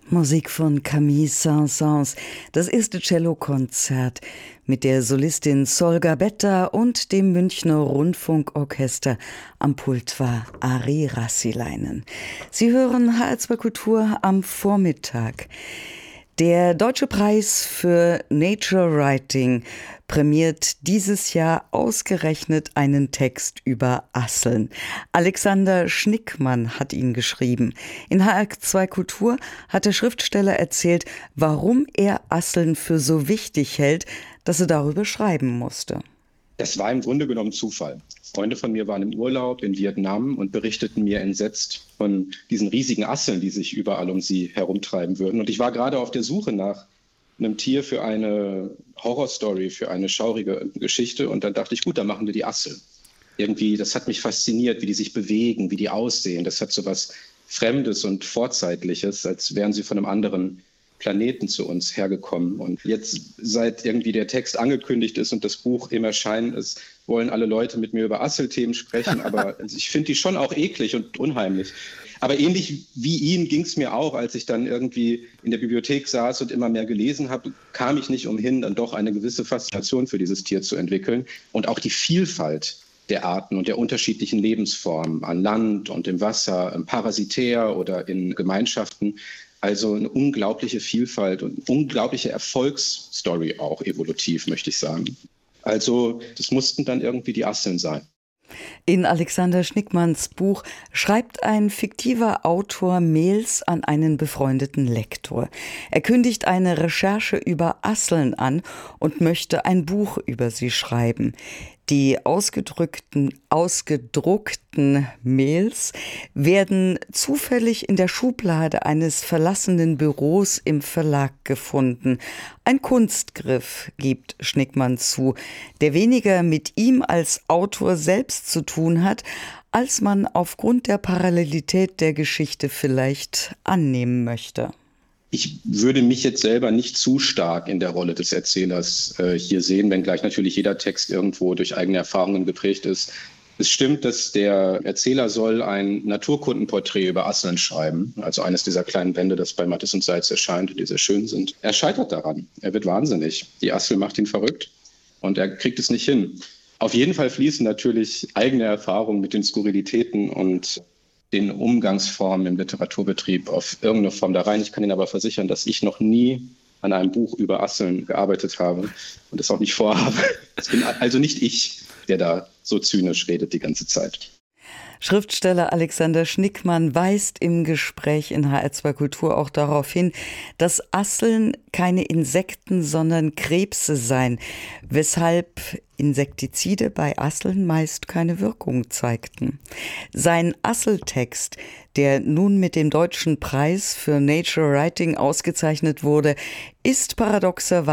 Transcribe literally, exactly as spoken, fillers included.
Musik von Camille Saint-Saëns, das erste Cellokonzert mit der Solistin Solga Betta und dem Münchner Rundfunkorchester. Am Pult war Ari Rassilainen. Sie hören H R zwei Kultur am Vormittag. Der Deutsche Preis für Nature Writing prämiert dieses Jahr ausgerechnet einen Text über Asseln. Alexander Schnickmann hat ihn geschrieben. In H R zwei Kultur hat der Schriftsteller erzählt, warum er Asseln für so wichtig hält, dass er darüber schreiben musste. Es war im Grunde genommen Zufall. Freunde von mir waren im Urlaub in Vietnam und berichteten mir entsetzt von diesen riesigen Asseln, die sich überall um sie herumtreiben würden. Und ich war gerade auf der Suche nach einem Tier für eine Horrorstory, für eine schaurige Geschichte. Und dann dachte ich, gut, dann machen wir die Asseln. Irgendwie, das hat mich fasziniert, wie die sich bewegen, wie die aussehen. Das hat so was Fremdes und Vorzeitliches, als wären sie von einem anderen Planeten zu uns hergekommen. Und jetzt, seit irgendwie der Text angekündigt ist und das Buch im Erscheinen ist, wollen alle Leute mit mir über Asselthemen sprechen. Aber ich finde die schon auch eklig und unheimlich. Aber ähnlich wie Ihnen ging es mir auch, als ich dann irgendwie in der Bibliothek saß und immer mehr gelesen habe, kam ich nicht umhin, dann doch eine gewisse Faszination für dieses Tier zu entwickeln. Und auch die Vielfalt der Arten und der unterschiedlichen Lebensformen an Land und im Wasser, parasitär oder in Gemeinschaften. Also eine unglaubliche Vielfalt und eine unglaubliche Erfolgsstory auch evolutiv, möchte ich sagen. Also das mussten dann irgendwie die Asseln sein. In Alexander Schnickmanns Buch schreibt ein fiktiver Autor Mails an einen befreundeten Lektor. Er kündigt eine Recherche über Asseln an und möchte ein Buch über sie schreiben. Die ausgedrückten, ausgedruckten Mails werden zufällig in der Schublade eines verlassenen Büros im Verlag gefunden. Ein Kunstgriff, gibt Schnickmann zu, der weniger mit ihm als Autor selbst zu tun hat, als man aufgrund der Parallelität der Geschichte vielleicht annehmen möchte. Ich würde mich jetzt selber nicht zu stark in der Rolle des Erzählers äh, hier sehen, wenngleich natürlich jeder Text irgendwo durch eigene Erfahrungen geprägt ist. Es stimmt, dass der Erzähler soll ein Naturkundenporträt über Asseln schreiben, also eines dieser kleinen Bände, das bei Mattes und Seitz erscheint, die sehr schön sind. Er scheitert daran, er wird wahnsinnig. Die Assel macht ihn verrückt und er kriegt es nicht hin. Auf jeden Fall fließen natürlich eigene Erfahrungen mit den Skurrilitäten und den Umgangsformen im Literaturbetrieb auf irgendeine Form da rein. Ich kann Ihnen aber versichern, dass ich noch nie an einem Buch über Asseln gearbeitet habe und es auch nicht vorhabe. Es bin also nicht ich, der da so zynisch redet die ganze Zeit. Schriftsteller Alexander Schnickmann weist im Gespräch in H R zwei Kultur auch darauf hin, dass Asseln keine Insekten, sondern Krebse seien, weshalb Insektizide bei Asseln meist keine Wirkung zeigten. Sein Asseltext, der nun mit dem Deutschen Preis für Nature Writing ausgezeichnet wurde, ist paradoxerweise